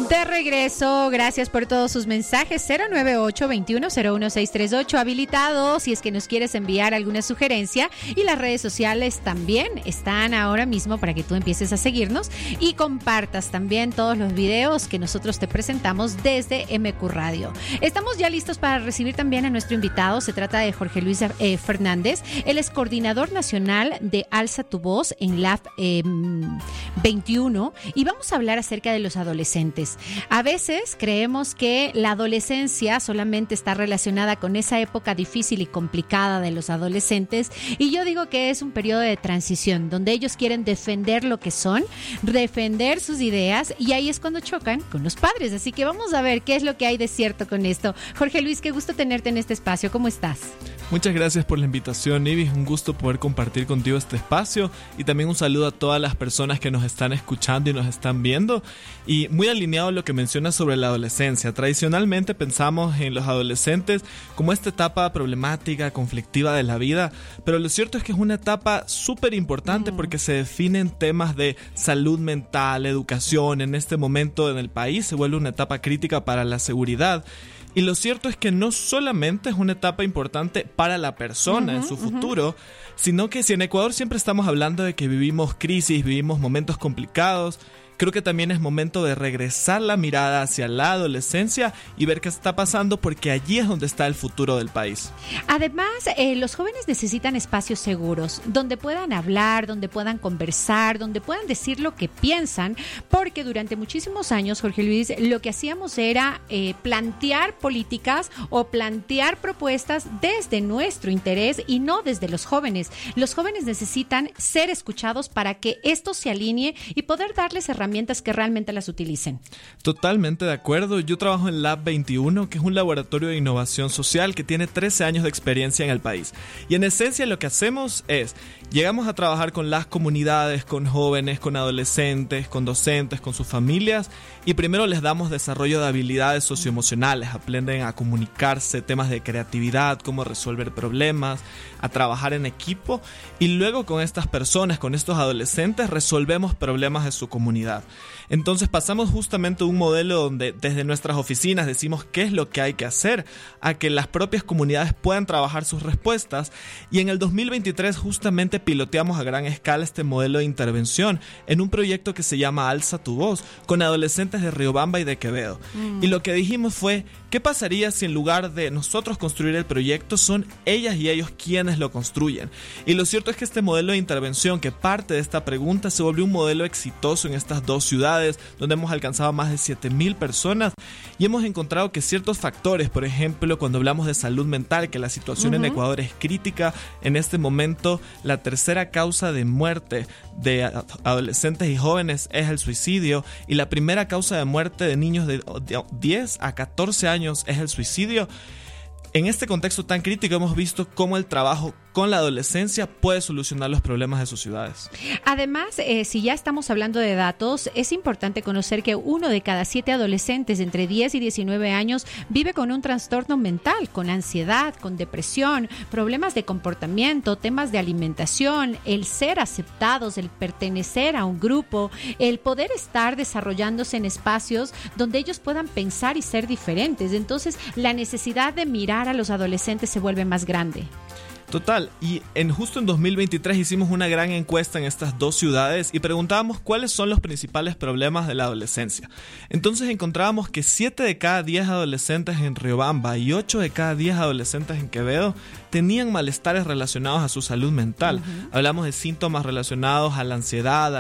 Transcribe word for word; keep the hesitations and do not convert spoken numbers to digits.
De regreso, gracias por todos sus mensajes. Cero nueve ocho, veintiuno, cero uno, seis tres ocho habilitado si es que nos quieres enviar alguna sugerencia, y las redes sociales también están ahora mismo para que tú empieces a seguirnos y compartas también todos los videos que nosotros te presentamos desde M Q Radio. Estamos ya listos para recibir también a nuestro invitado. Se trata de Jorge Luis eh, Fernández. Él es coordinador nacional de Alza tu Voz en Lab eh, veintiuno, y vamos a hablar acerca de los adolescentes. A veces creemos que la adolescencia solamente está relacionada con esa época difícil y complicada de los adolescentes, y yo digo que es un periodo de transición donde ellos quieren defender lo que son, defender sus ideas, y ahí es cuando chocan con los padres. Así que vamos a ver qué es lo que hay de cierto con esto. Jorge Luis, qué gusto tenerte en este espacio. ¿Cómo estás? Muchas gracias por la invitación, Ivy. Un gusto poder compartir contigo este espacio, y también un saludo a todas las personas que nos están escuchando y nos están viendo. Y muy alineado a lo que mencionas sobre la adolescencia. Tradicionalmente pensamos en los adolescentes como esta etapa problemática, conflictiva de la vida, pero lo cierto es que es una etapa súper importante mm. porque se definen temas de salud mental, educación. En este momento en el país se vuelve una etapa crítica para la seguridad. Y lo cierto es que no solamente es una etapa importante para la persona uh-huh, en su futuro, uh-huh. sino que si en Ecuador siempre estamos hablando de que vivimos crisis, vivimos momentos complicados, creo que también es momento de regresar la mirada hacia la adolescencia y ver qué está pasando, porque allí es donde está el futuro del país. Además, eh, los jóvenes necesitan espacios seguros, donde puedan hablar, donde puedan conversar, donde puedan decir lo que piensan, porque durante muchísimos años, Jorge Luis, lo que hacíamos era eh, plantear políticas o plantear propuestas desde nuestro interés y no desde los jóvenes. Los jóvenes necesitan ser escuchados para que esto se alinee y poder darles herramientas que realmente las utilicen. Totalmente de acuerdo. Yo trabajo en Lab veintiuno, que es un laboratorio de innovación social que tiene trece años de experiencia en el país. Y en esencia lo que hacemos es, llegamos a trabajar con las comunidades, con jóvenes, con adolescentes, con docentes, con sus familias, y primero les damos desarrollo de habilidades socioemocionales, aprenden a comunicarse, temas de creatividad, cómo resolver problemas, a trabajar en equipo, y luego con estas personas, con estos adolescentes, resolvemos problemas de su comunidad. Entonces pasamos justamente de un modelo donde desde nuestras oficinas decimos qué es lo que hay que hacer, a que las propias comunidades puedan trabajar sus respuestas, y en el dos mil veintitrés justamente piloteamos a gran escala este modelo de intervención en un proyecto que se llama Alza tu Voz, con adolescentes de Riobamba y de Quevedo. Mm. Y lo que dijimos fue, ¿qué pasaría si en lugar de nosotros construir el proyecto son ellas y ellos quienes lo construyen? Y lo cierto es que este modelo de intervención, que parte de esta pregunta, se volvió un modelo exitoso en estas dos ciudades, donde hemos alcanzado a más de siete mil personas, y hemos encontrado que ciertos factores, por ejemplo, cuando hablamos de salud mental, que la situación uh-huh. en Ecuador es crítica, en este momento la tercera causa de muerte de adolescentes y jóvenes es el suicidio, y la primera causa de muerte de niños de diez a catorce años es el suicidio. En este contexto tan crítico hemos visto cómo el trabajo con la adolescencia puede solucionar los problemas de sus ciudades. Además, eh, si ya estamos hablando de datos, es importante conocer que uno de cada siete adolescentes entre diez y diecinueve años vive con un trastorno mental, con ansiedad, con depresión, problemas de comportamiento, temas de alimentación, el ser aceptados, el pertenecer a un grupo, el poder estar desarrollándose en espacios donde ellos puedan pensar y ser diferentes. Entonces, la necesidad de mirar a los adolescentes se vuelve más grande. Total, y en justo en dos mil veintitrés hicimos una gran encuesta en estas dos ciudades y preguntábamos cuáles son los principales problemas de la adolescencia. Entonces encontrábamos que siete de cada diez adolescentes en Riobamba y ocho de cada diez adolescentes en Quevedo tenían malestares relacionados a su salud mental. Uh-huh. Hablamos de síntomas relacionados a la ansiedad,